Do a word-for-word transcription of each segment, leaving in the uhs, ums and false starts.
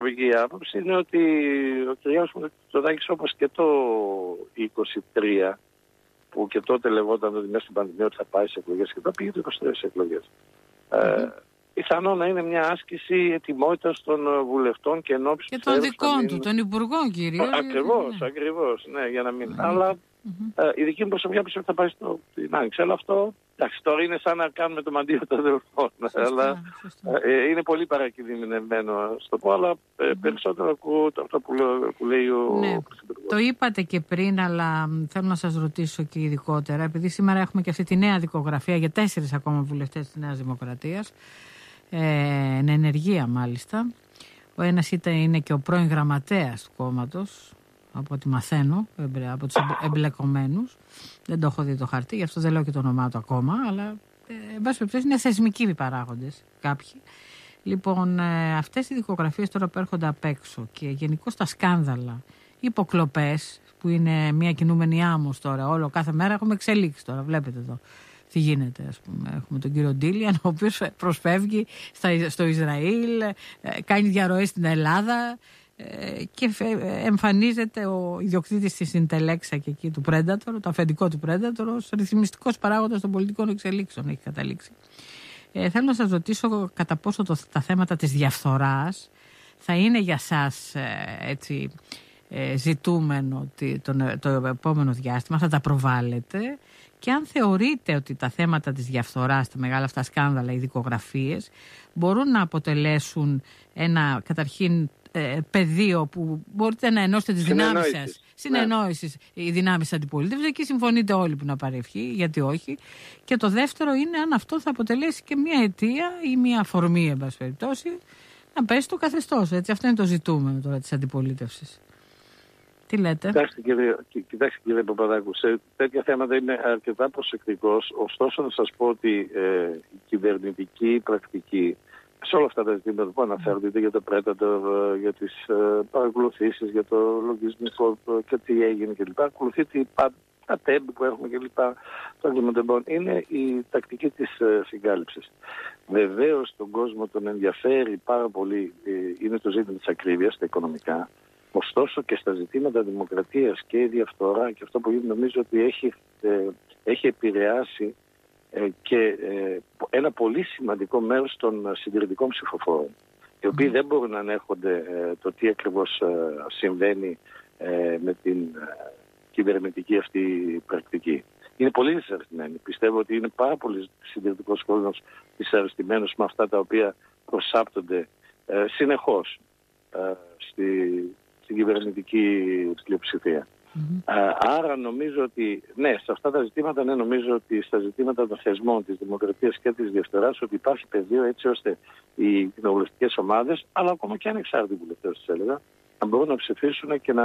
Η άποψη είναι ότι ο κ. Μητσοτάκης, όπως και το είκοσι τρία, που και τότε λεγόταν ότι μέσα στην πανδημία ότι θα πάει σε εκλογές, και τώρα πήγε το είκοσι τρία σε εκλογές. Mm-hmm. Ε, πιθανό να είναι μια άσκηση ετοιμότητας των βουλευτών και ενόψει και των δικών του, των υπουργών κυρίως. Ακριβώς, ναι. ακριβώς, ναι, για να μην. Mm-hmm. Αλλά mm-hmm. ε, η δική μου προσωπιά πιστεύω ότι θα πάει στο, στην Άνοιξη. Αλλά αυτό, εντάξει, τώρα είναι σαν να κάνουμε το μαντίο των αδελφών. Αλλά ε, είναι πολύ παρακινδυνευμένο στο πω, αλλά ε, mm-hmm. περισσότερο ακούω αυτό που, λέω, που λέει ο ναι. Πρωθυπουργός. Το είπατε και πριν, αλλά θέλω να σας ρωτήσω και ειδικότερα, επειδή σήμερα έχουμε και αυτή τη νέα δικογραφία για τέσσερις ακόμα βουλευτές της Νέας Δημοκρατίας, ε, εν ενεργεία μάλιστα. Ο ένας ήταν, είναι και ο πρώην γραμματέας του κόμματος, από ό,τι μαθαίνω, από τους εμπλεκομένους. Δεν το έχω δει το χαρτί, γι' αυτό δεν λέω και το όνομά του ακόμα, αλλά ε, εν πάση περιπτώσει είναι θεσμικοί παράγοντες κάποιοι. Λοιπόν, ε, αυτές οι δικογραφίες τώρα που έρχονται απ' έξω και γενικώς τα σκάνδαλα, υποκλοπές, που είναι μια κινούμενη άμμος τώρα, όλο κάθε μέρα έχουμε εξελίξει τώρα, βλέπετε εδώ τι γίνεται, ας πούμε. Έχουμε τον κύριο Ντίλιαν, ο οποίος προσφεύγει στα, στο Ισραήλ, ε, κάνει διαρροές στην Ελλάδα ε, και εμφανίζεται ο ιδιοκτήτης της Συντελέξα και εκεί του Predator, το αφεντικό του Predator, ως ρυθμιστικός παράγοντας των πολιτικών εξελίξεων έχει καταλήξει. Ε, θέλω να σας ρωτήσω κατά πόσο το, τα θέματα της διαφθοράς θα είναι για σας ε, έτσι, ε, ζητούμενο το, το, το επόμενο διάστημα, θα τα προβάλλετε, και αν θεωρείτε ότι τα θέματα της διαφθοράς, τα μεγάλα αυτά σκάνδαλα, οι δικογραφίες, μπορούν να αποτελέσουν ένα καταρχήν ε, πεδίο που μπορείτε να ενώσετε τις δυνάμεις σας. Συνεννόησης, ναι. Οι δυνάμεις αντιπολίτευσης, εκεί συμφωνείτε όλοι που να πάρει ευχή, γιατί όχι. Και το δεύτερο είναι αν αυτό θα αποτελέσει και μια αιτία ή μια αφορμή, εν πάση περιπτώσει, να πέσει το καθεστώς. Έτσι, αυτό είναι το ζητούμενο τώρα της αντιπολίτευσης. Τι λέτε? Κοιτάξτε κύριε, κοιτάξτε, κύριε Παπαδάκου, σε τέτοια θέματα είμαι αρκετά προσεκτικός. Ωστόσο να σας πω ότι ε, η κυβερνητική πρακτική σε όλα αυτά τα ζητήματα που αναφέρονται, είτε για το Predator, για τις ε, παρακολουθήσεις, για το λογισμικό και τι έγινε κλπ. Ακολουθεί τα τέμπ που έχουμε κλπ. Το εγκληματεμπόν. Είναι η τακτική της ε, συγκάλυψης. Βεβαίως τον κόσμο τον ενδιαφέρει πάρα πολύ, ε, είναι το ζήτημα της ακρίβειας, τα οικονομικά. Ωστόσο και στα ζητήματα δημοκρατίας και η διαφθορά και αυτό που γίνεται, νομίζω ότι έχει, ε, έχει επηρεάσει ε, και ε, ένα πολύ σημαντικό μέρος των συντηρητικών ψηφοφόρων, οι οποίοι δεν μπορούν να ανέχονται ε, το τι ακριβώς ε, συμβαίνει ε, με την ε, κυβερνητική αυτή πρακτική. Είναι πολύ δυσαρεστημένοι. Πιστεύω ότι είναι πάρα πολύ συντηρητικός κόσμος δυσαρεστημένος με αυτά τα οποία προσάπτονται ε, συνεχώς ε, στη στην κυβερνητική πλειοψηφία. Mm-hmm. Άρα νομίζω ότι, ναι, σε αυτά τα ζητήματα, ναι, νομίζω ότι στα ζητήματα των θεσμών της δημοκρατίας και της διαφθοράς ότι υπάρχει πεδίο έτσι ώστε οι κοινοβουλευτικές ομάδες, αλλά ακόμα και ανεξάρτητοι βουλευτές, τις έλεγα, να μπορούν να ψηφίσουν και να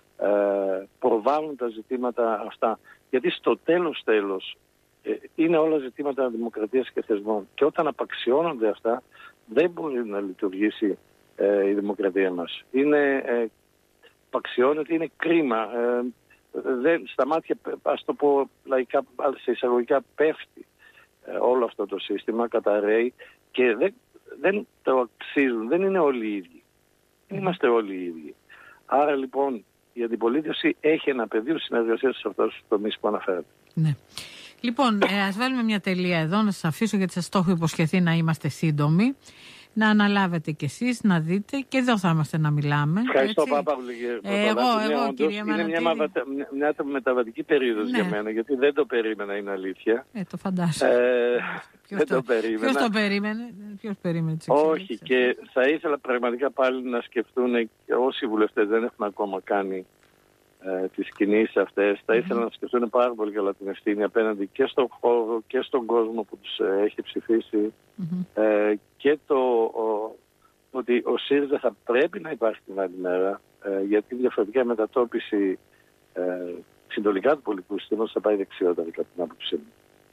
ε, προβάλλουν τα ζητήματα αυτά. Γιατί στο τέλος τέλος ε, είναι όλα ζητήματα δημοκρατίας και θεσμών. Και όταν απαξιώνονται αυτά, δεν μπορεί να λειτουργήσει ε, η δημοκρατία μας. Είναι ε, απαξιώνεται, είναι κρίμα. Ε, δεν, στα μάτια, ας το πω λαϊκά, σε εισαγωγικά, πέφτει ε, όλο αυτό το σύστημα, καταραίει και δεν, δεν το αξίζουν. Δεν είναι όλοι οι ίδιοι. Δεν είμαστε όλοι οι ίδιοι. Άρα λοιπόν η αντιπολίτευση έχει ένα πεδίο συνεργασίας σε αυτούς τους τομείς που αναφέρατε. Ναι. Λοιπόν, ε, ας βάλουμε μια τελεία εδώ, να σας αφήσω γιατί σας το έχω υποσχεθεί να είμαστε σύντομοι. Να αναλάβετε κι εσείς, να δείτε, και εδώ θα είμαστε να μιλάμε. Ευχαριστώ πάρα πολύ. Ε, εγώ, εγώ, κυρία Μανατίδη. Είναι μια, μια, μια μεταβατική περίοδος ναι. για μένα, γιατί δεν το περίμενα, είναι αλήθεια. Ε, το φαντάζομαι. Ε, δεν το, το περίμενα. Ποιος το περίμενε, ποιος περίμενε τις Όχι, και θα ήθελα πραγματικά πάλι να σκεφτούν, όσοι βουλευτές δεν έχουν ακόμα κάνει ε, τις κινήσεις αυτές, θα ήθελα mm-hmm. να σκεφτούν πάρα πολύ καλά την ευθύνη απέναντι και στον χώρο και στον κόσμο που τους ε, έχει ψηφίσει mm-hmm. ε, και το ο, ότι ο ΣΥΡΙΖΑ θα πρέπει να υπάρχει την άλλη μέρα, ε, γιατί διαφορετικά μετατόπιση ε, συντολικά του πολιτικού συστήματος θα πάει δεξιότερα κατά την άποψή μου.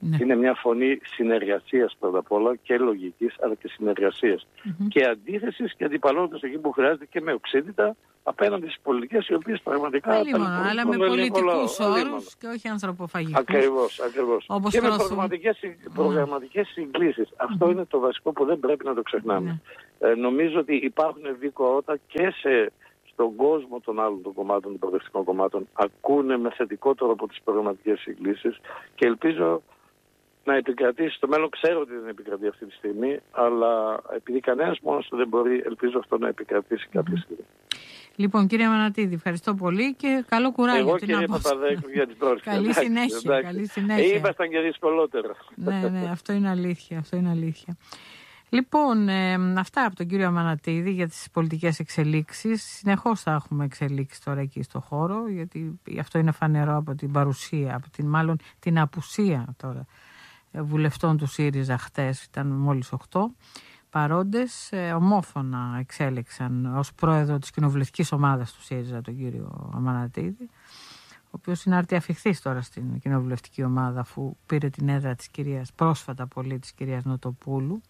Ναι. Είναι μια φωνή συνεργασίας πρώτα απ' όλα και λογικής, αλλά και συνεργασίας. Mm-hmm. Και αντίθεσης και αντιπαλότητας εκεί που χρειάζεται και με οξύτητα απέναντι στις πολιτικές οι οποίες πραγματικά... Αλίμονο, αλλά με πολιτικούς όρους και όχι ανθρωποφαγικούς. Ακριβώς, ακριβώς. Όπως και προωθούν... με προγραμματικές, προγραμματικές συγκλήσεις. Mm-hmm. Αυτό είναι το βασικό που δεν πρέπει να το ξεχνάμε. Mm-hmm. Ε, νομίζω ότι υπάρχουν ευδικότητα και σε... στον κόσμο των άλλων των κομμάτων, των προοδευτικών κομμάτων, ακούνε με θετικό τρόπο τις προγραμματικές συγκλήσεις και ελπίζω να επικρατήσει στο μέλλον. Ξέρω ότι δεν επικρατεί αυτή τη στιγμή, αλλά επειδή κανένας μόνος του δεν μπορεί, ελπίζω αυτό να επικρατήσει κάποια στιγμή. Λοιπόν, κύριε Αμανατίδη, ευχαριστώ πολύ και καλό κουράγιο. Εγώ, κύριε Παπαδέκου, για την πρόσκληση. Καλή συνέχεια. Καλή συνέχεια. Ήμασταν και δυσκολότερα. Ναι, ναι, αυτό είναι αλήθεια. Αυτό είναι αλήθεια. Λοιπόν, ε, αυτά από τον κύριο Αμανατίδη για τις πολιτικές εξελίξεις. Συνεχώς θα έχουμε εξελίξεις τώρα εκεί στο χώρο, γιατί αυτό είναι φανερό από την παρουσία, από την μάλλον την απουσία τώρα βουλευτών του ΣΥΡΙΖΑ χτες, ήταν μόλις οκτώ παρόντες, ε, ομόφωνα εξέλεξαν ως πρόεδρο της κοινοβουλευτικής ομάδας του ΣΥΡΙΖΑ τον κύριο Αμανατίδη, ο οποίος είναι αρτιαφιχθής τώρα στην κοινοβουλευτική ομάδα, αφού πήρε την έδρα της κυρίας, πρόσφατα πολύ, της κυρίας Νοτοπούλου.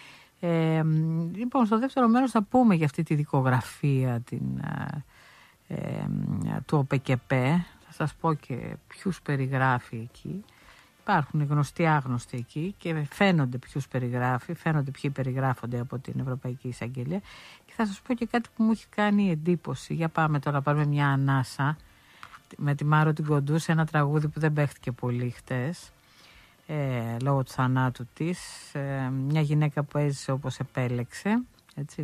Ε, λοιπόν, στο δεύτερο μέρος θα πούμε για αυτή τη δικογραφία την, ε, ε, του ΟΠΕΚΕΠΕ. Θα σας πω και ποιους περιγράφει εκεί. Υπάρχουν γνωστοί άγνωστοι εκεί και φαίνονται ποιους περιγράφει, φαίνονται ποιοι περιγράφονται από την Ευρωπαϊκή Εισαγγελία. Και θα σας πω και κάτι που μου έχει κάνει εντύπωση. Για πάμε τώρα, πάρουμε μια ανάσα με τη Μάρο την Κοντού σε ένα τραγούδι που δεν παίχτηκε πολύ χτες. Ε, λόγω του θανάτου της, ε, μια γυναίκα που έζησε όπως επέλεξε, έτσι.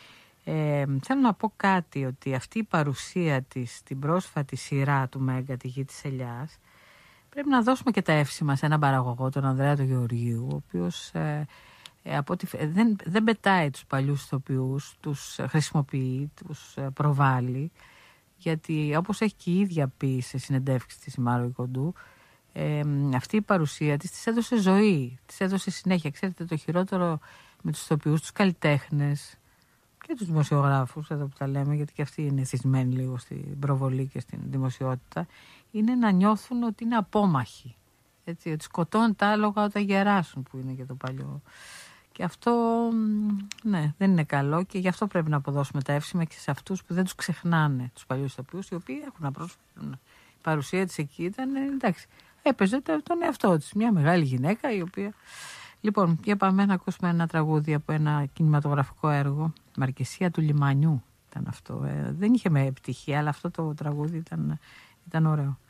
Ε, θέλω να πω κάτι, ότι αυτή η παρουσία της στην πρόσφατη σειρά του Μέγκα, τη Γη της Ελιάς, πρέπει να δώσουμε και τα εύσημα σε έναν παραγωγό, τον Ανδρέα τον Γεωργίου, ο οποίος ε, ε, από ό,τι, ε, δεν, δεν πετάει τους παλιούς ηθοποιούς, τους χρησιμοποιεί, τους ε, προβάλλει, γιατί όπως έχει και η ίδια πει σε συνεντεύξεις της η Μάρο Κοντού, Ε, αυτή η παρουσία της της έδωσε ζωή, της έδωσε συνέχεια. Ξέρετε, το χειρότερο με τους ηθοποιούς, τους καλλιτέχνες και τους δημοσιογράφους, εδώ που τα λέμε, γιατί και αυτοί είναι θυσμένοι λίγο στην προβολή και στην δημοσιότητα, είναι να νιώθουν ότι είναι απόμαχοι. Έτσι, ότι σκοτώνουν τα άλογα όταν γεράσουν, που είναι και το παλιό. Και αυτό, ναι, δεν είναι καλό και γι' αυτό πρέπει να αποδώσουμε τα εύσημα και σε αυτούς που δεν τους ξεχνάνε, τους παλιούς ηθοποιούς, οι οποίοι έχουν να προσφέρουν. Η παρουσία της εκεί ήταν, εντάξει, έπαιζε τον εαυτό της. Μια μεγάλη γυναίκα η οποία... Λοιπόν, για πάμε να ακούσουμε ένα τραγούδι από ένα κινηματογραφικό έργο. Μαρκεσία του Λιμανιού ήταν αυτό. Ε, δεν είχε με επιτυχία, αλλά αυτό το τραγούδι ήταν, ήταν ωραίο.